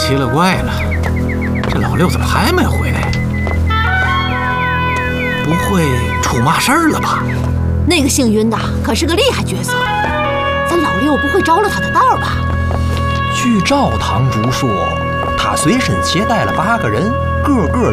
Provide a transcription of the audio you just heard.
奇了怪了，这老六怎么还没回来？不会出嘛事儿了吧？ 那个姓云的可是个厉害角色，咱老六不会着了他的道吧？ 据赵堂主说，他随身携带了8个人，个个